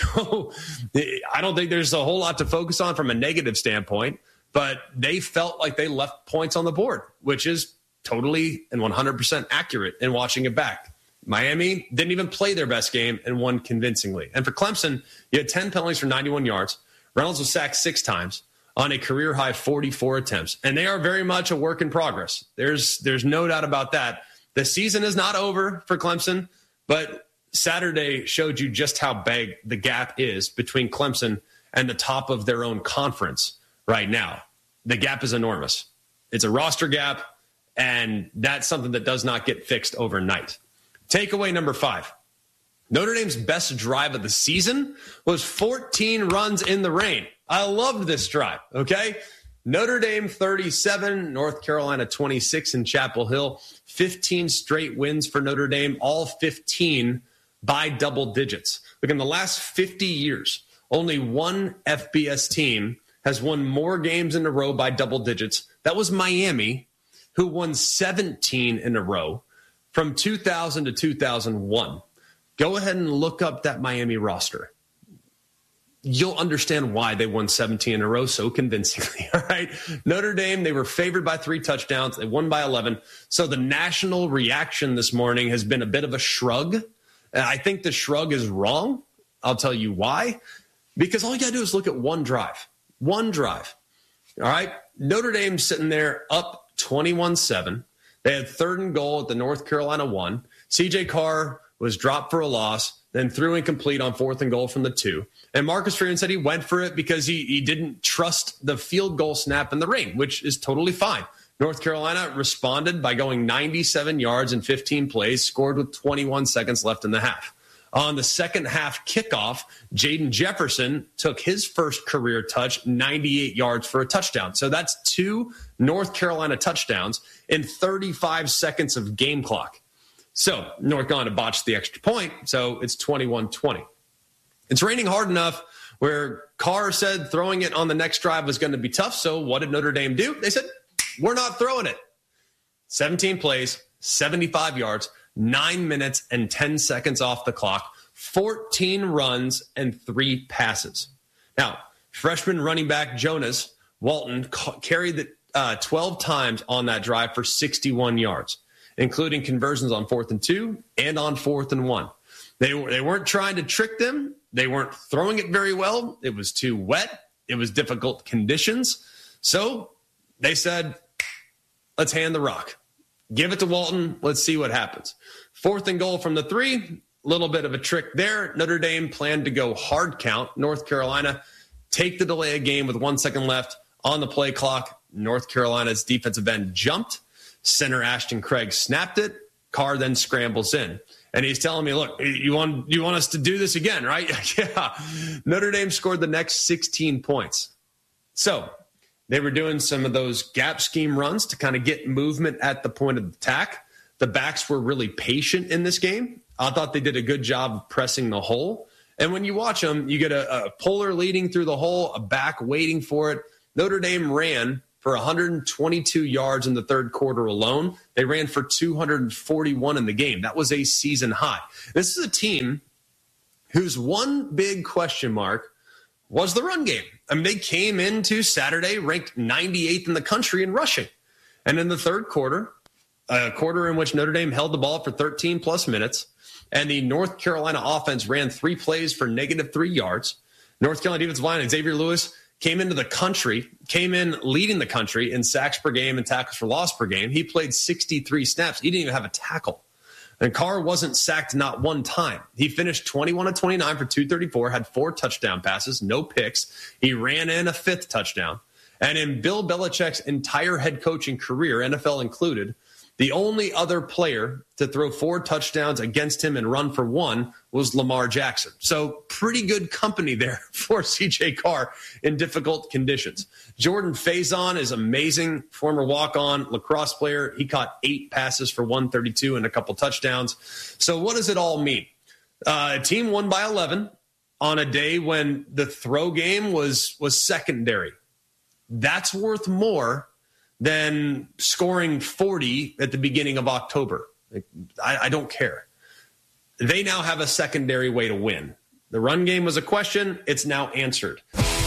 So I don't think there's a whole lot to focus on from a negative standpoint, but they felt like they left points on the board, which is totally and one hundred percent accurate in watching it back. Miami didn't even play their best game and won convincingly. And for Clemson, you had ten penalties for ninety-one yards. Reynolds was sacked six times on a career-high forty-four attempts. And they are very much a work in progress. There's, there's no doubt about that. The season is not over for Clemson, but Saturday showed you just how big the gap is between Clemson and the top of their own conference right now. The gap is enormous. It's a roster gap, and that's something that does not get fixed overnight. Takeaway number five. Notre Dame's best drive of the season was fourteen runs in the rain. I loved this drive, okay? Notre Dame thirty-seven, North Carolina twenty-six in Chapel Hill. fifteen straight wins for Notre Dame, all fifteen by double digits. Look, in the last fifty years, only one F B S team has won more games in a row by double digits. That was Miami, who won seventeen in a row from two thousand to two thousand one. Go ahead and look up that Miami roster. You'll understand why they won seventeen in a row so convincingly. All right. Notre Dame, they were favored by three touchdowns. They won by eleven. So the national reaction this morning has been a bit of a shrug. And I think the shrug is wrong. I'll tell you why. Because all you got to do is look at one drive. One drive. All right. Notre Dame sitting there up twenty-one seven. They had third and goal at the North Carolina one. C J Carr was dropped for a loss, then threw incomplete on fourth and goal from the two. And Marcus Freeman said he went for it because he, he didn't trust the field goal snap in the rain, which is totally fine. North Carolina responded by going ninety-seven yards in fifteen plays, scored with twenty-one seconds left in the half. On the second half kickoff, Jaden Jefferson took his first career touch, ninety-eight yards for a touchdown. So that's two North Carolina touchdowns in thirty-five seconds of game clock. So North Carolina botched the extra point, so it's twenty-one twenty. It's raining hard enough where Carr said throwing it on the next drive was going to be tough. So what did Notre Dame do? They said, we're not throwing it. seventeen plays, seventy-five yards, nine minutes and ten seconds off the clock, fourteen runs and three passes. Now, freshman running back Jonas Walton ca- carried the uh, twelve times on that drive for sixty-one yards, including conversions on fourth and two and on fourth and one. They, they weren't trying to trick them. They weren't throwing it very well. It was too wet. It was difficult conditions. So they said, let's hand the rock. Give it to Walton. Let's see what happens. Fourth and goal from the three. Little bit of a trick there. Notre Dame planned to go hard count. North Carolina take the delay of game with one second left on the play clock. North Carolina's defensive end jumped. Center Ashton Craig snapped it. Carr then scrambles in. And he's telling me, look, you want you want us to do this again, right? Yeah. Notre Dame scored the next sixteen points. So they were doing some of those gap scheme runs to kind of get movement at the point of attack. the backs were really patient in this game. I thought they did a good job of pressing the hole. And when you watch them, you get a, a puller leading through the hole, a back waiting for it. Notre Dame ran for one hundred twenty-two yards in the third quarter alone. They ran for two hundred forty-one in the game. That was a season high. This is a team whose one big question mark was the run game. I mean, they came into Saturday ranked ninety-eighth in the country in rushing. And in the third quarter, a quarter in which Notre Dame held the ball for thirteen plus minutes, and the North Carolina offense ran three plays for negative three yards. North Carolina defensive line and Xavier Lewis came into the country, came in leading the country in sacks per game and tackles for loss per game. He played sixty-three snaps. He didn't even have a tackle. And Carr wasn't sacked not one time. He finished twenty-one of twenty-nine for two thirty-four, had four touchdown passes, no picks. He ran in a fifth touchdown. And in Bill Belichick's entire head coaching career, N F L included, the only other player to throw four touchdowns against him and run for one was Lamar Jackson. So pretty good company there for C J Carr in difficult conditions. Jordan Faison is amazing, former walk-on lacrosse player. He caught eight passes for one thirty-two and a couple touchdowns. So what does it all mean? Uh, a team won by eleven on a day when the throw game was was secondary. That's worth more than scoring forty at the beginning of October. I, I don't care. They now have a secondary way to win. The run game was a question. It's now answered.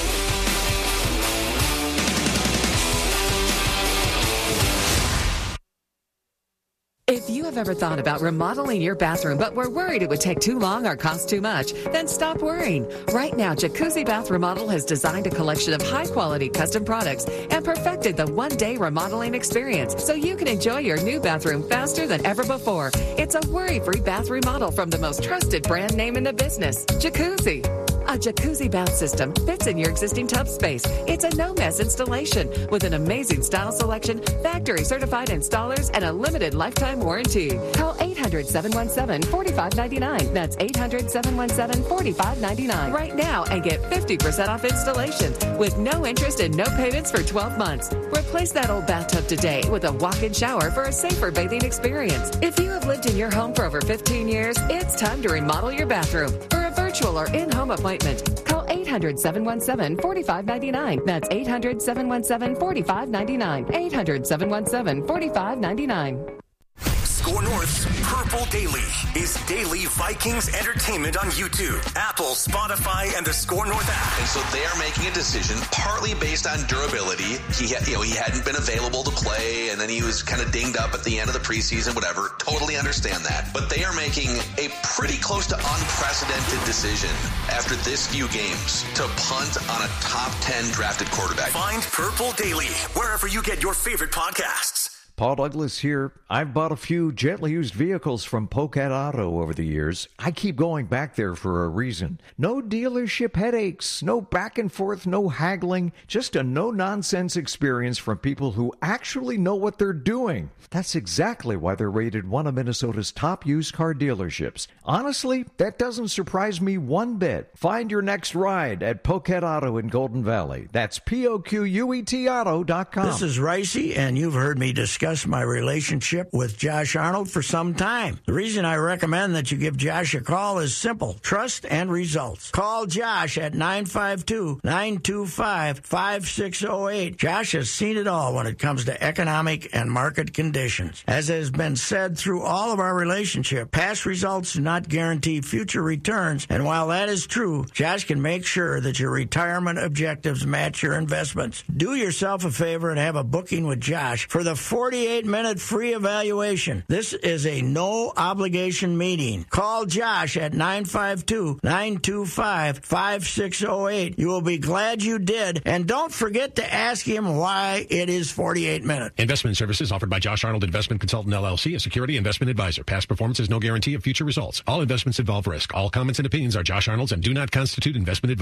If you have ever thought about remodeling your bathroom but were worried it would take too long or cost too much, then stop worrying. Right now, Jacuzzi Bath Remodel has designed a collection of high-quality custom products and perfected the one-day remodeling experience so you can enjoy your new bathroom faster than ever before. It's a worry-free bath remodel from the most trusted brand name in the business, Jacuzzi. A jacuzzi bath system fits in your existing tub space. It's a no-mess installation with an amazing style selection, factory-certified installers, and a limited lifetime warranty. Call eight hundred, seven one seven, four five nine nine. That's eight hundred, seven one seven, four five nine nine right now and get fifty percent off installation with no interest and no payments for twelve months. Replace that old bathtub today with a walk-in shower for a safer bathing experience. If you have lived in your home for over fifteen years, it's time to remodel your bathroom. For a virtual or in-home appointment, call eight hundred, seven one seven, four five nine nine. That's eight hundred, seven one seven, four five nine nine. eight hundred, seven one seven, four five nine nine. Score North's Purple Daily is daily Vikings entertainment on YouTube, Apple, Spotify, and the Score North app. And so they are making a decision partly based on durability. He had, you know, he hadn't been available to play, and then he was kind of dinged up at the end of the preseason, whatever. Totally understand that. But they are making a pretty close to unprecedented decision after this few games to punt on a top ten drafted quarterback. Find Purple Daily wherever you get your favorite podcasts. Paul Douglas here. I've bought a few gently used vehicles from Pocat Auto over the years. I keep going back there for a reason. No dealership headaches, no back and forth, no haggling, just a no-nonsense experience from people who actually know what they're doing. That's exactly why they're rated one of Minnesota's top used car dealerships. Honestly, that doesn't surprise me one bit. Find your next ride at Pocat Auto in Golden Valley. That's P O Q U E T auto dot com. This is Ricey, and you've heard me discuss my relationship with Josh Arnold for some time. The reason I recommend that you give Josh a call is simple: trust and results. Call Josh at nine five two, nine two five, five six zero eight. Josh has seen it all when it comes to economic and market conditions. As has been said through all of our relationship, past results do not guarantee future returns, and while that is true, Josh can make sure that your retirement objectives match your investments. Do yourself a favor and have a booking with Josh for the forty-eight minute free evaluation. This is a no-obligation meeting. Call Josh at nine five two, nine two five, five six zero eight. You will be glad you did, and don't forget to ask him why it is forty-eight minutes. Investment services offered by Josh Arnold Investment Consultant, L L C, a security investment advisor. Past performance is no guarantee of future results. All investments involve risk. All comments and opinions are Josh Arnold's and do not constitute investment advice.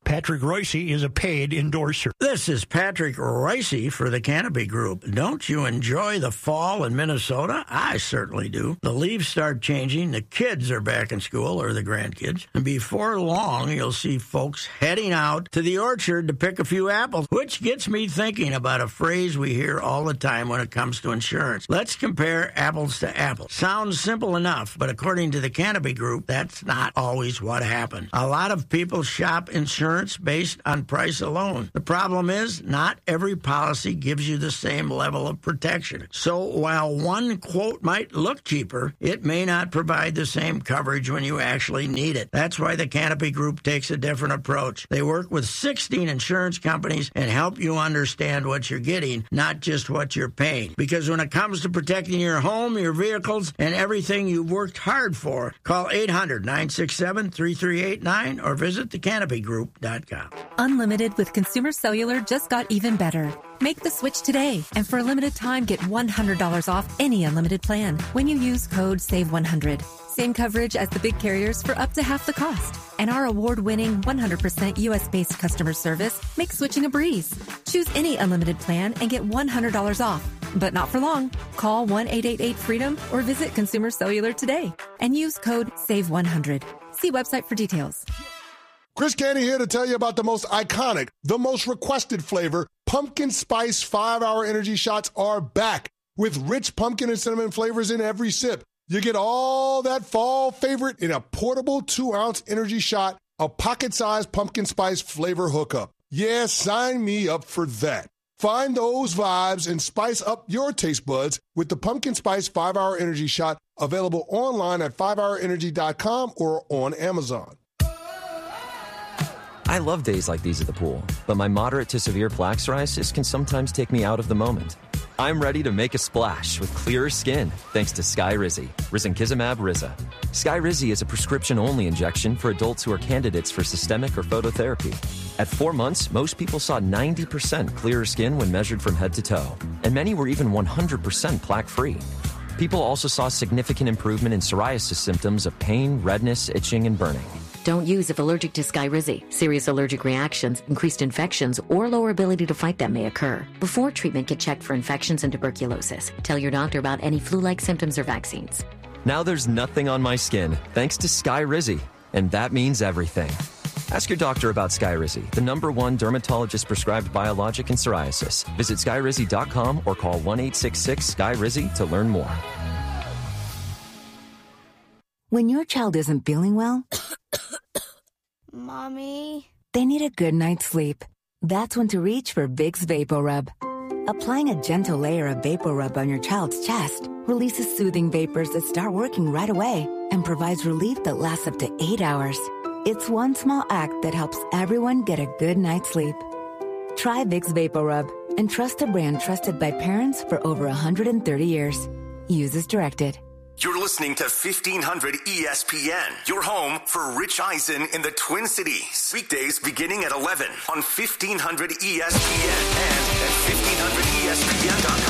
Patrick Royce is a paid endorser. This is Patrick Royce for the Canopy Group. Don't you enjoy the fall in Minnesota? I certainly do. The leaves start changing, the kids are back in school, or the grandkids, and before long you'll see folks heading out to the orchard to pick a few apples, which gets me thinking about a phrase we hear all the time when it comes to insurance. Let's compare apples to apples. Sounds simple enough, but according to the Canopy Group, that's not always what happens. A lot of people shop insurance based on price alone. The problem is, not every policy gives you the same level of protection. So while one quote might look cheaper, it may not provide the same coverage when you actually need it. That's why the Canopy Group takes a different approach. They work with sixteen insurance companies and help you understand what you're getting, not just what you're paying. Because when it comes to protecting your home, your vehicles, and everything you've worked hard for, call eight hundred, nine six seven, three three eight nine or visit the canopy group dot com. Unlimited with Consumer Cellular just got even better. Make the switch today, and for a limited time, get one hundred dollars off any unlimited plan when you use code save one hundred. Same coverage as the big carriers for up to half the cost. And our award-winning one hundred percent U S-based customer service makes switching a breeze. Choose any unlimited plan and get one hundred dollars off. But not for long. Call one eight eight eight freedom or visit Consumer Cellular today and use code save one hundred. See website for details. Chris Candy here to tell you about the most iconic, the most requested flavor. Pumpkin Spice five-hour energy shots are back with rich pumpkin and cinnamon flavors in every sip. You get all that fall favorite in a portable two-ounce energy shot, a pocket-sized pumpkin spice flavor hookup. Yeah, sign me up for that. Find those vibes and spice up your taste buds with the Pumpkin Spice five-hour energy shot, available online at five hour energy dot com or on Amazon. I love days like these at the pool, but my moderate to severe plaque psoriasis can sometimes take me out of the moment. I'm ready to make a splash with clearer skin thanks to Skyrizi, risankizumab Riza. Skyrizi is a prescription-only injection for adults who are candidates for systemic or phototherapy. At four months, most people saw ninety percent clearer skin when measured from head to toe, and many were even one hundred percent plaque-free. People also saw significant improvement in psoriasis symptoms of pain, redness, itching, and burning. Don't use if allergic to Skyrizi. Serious allergic reactions, increased infections, or lower ability to fight them may occur. Before treatment, get checked for infections and tuberculosis. Tell your doctor about any flu-like symptoms or vaccines. Now there's nothing on my skin thanks to Skyrizi, and that means everything. Ask your doctor about Skyrizi, the number one dermatologist-prescribed biologic in psoriasis. Visit skyrizi dot com or call one eight six six, S K Y R I Z I to learn more. When your child isn't feeling well, Mommy, they need a good night's sleep. That's when to reach for Vicks VapoRub. Applying a gentle layer of VapoRub on your child's chest releases soothing vapors that start working right away and provides relief that lasts up to eight hours. It's one small act that helps everyone get a good night's sleep. Try Vicks VapoRub and trust a brand trusted by parents for over one hundred thirty years. Use as directed. You're listening to fifteen hundred E S P N, your home for Rich Eisen in the Twin Cities. Weekdays beginning at eleven on fifteen hundred E S P N and at fifteen hundred E S P N dot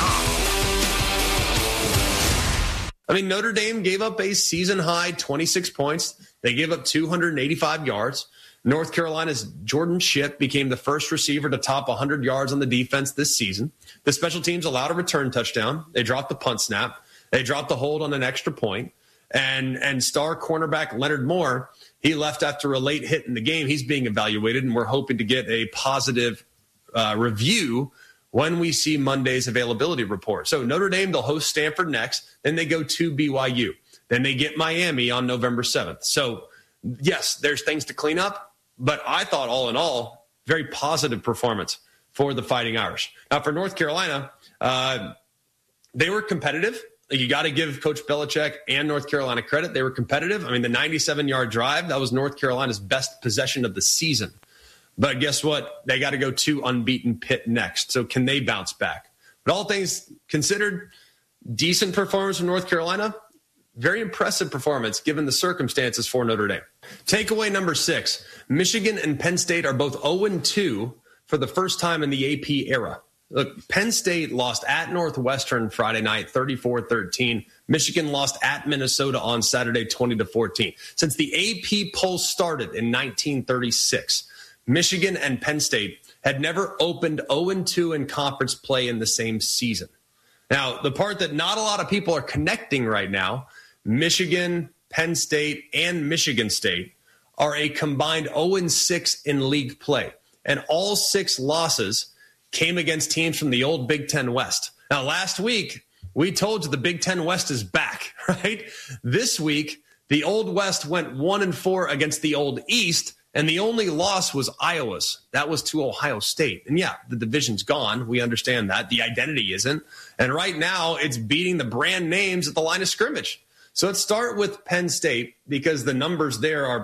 com. I mean, Notre Dame gave up a season-high twenty-six points. They gave up two hundred eighty-five yards. North Carolina's Jordan Shipp became the first receiver to top one hundred yards on the defense this season. The special teams allowed a return touchdown. They dropped the punt snap. They dropped the hold on an extra point. And and star cornerback Leonard Moore, he left after a late hit in the game. He's being evaluated, and we're hoping to get a positive uh, review when we see Monday's availability report. So Notre Dame, they'll host Stanford next. Then they go to B Y U. Then they get Miami on November seventh. So, yes, there's things to clean up. But I thought, all in all, very positive performance for the Fighting Irish. Now, for North Carolina, uh, they were competitive. You got to give Coach Belichick and North Carolina credit. They were competitive. I mean, the ninety-seven-yard drive, that was North Carolina's best possession of the season. But guess what? They got to go to unbeaten Pitt next. So can they bounce back? But all things considered, decent performance from North Carolina. Very impressive performance given the circumstances for Notre Dame. Takeaway number six, Michigan and Penn State are both oh and two for the first time in the A P era. Look, Penn State lost at Northwestern Friday night, thirty-four thirteen. Michigan lost at Minnesota on Saturday, twenty to fourteen. Since the A P poll started in nineteen thirty-six, Michigan and Penn State had never opened oh and two in conference play in the same season. Now, the part that not a lot of people are connecting right now, Michigan, Penn State, and Michigan State are a combined oh and six in league play. And all six losses came against teams from the old Big Ten West. Now, last week, we told you the Big Ten West is back, right? This week, the old West went one and four against the old East, and the only loss was Iowa's. That was to Ohio State. And yeah, the division's gone. We understand that. The identity isn't. And right now, it's beating the brand names at the line of scrimmage. So let's start with Penn State because the numbers there are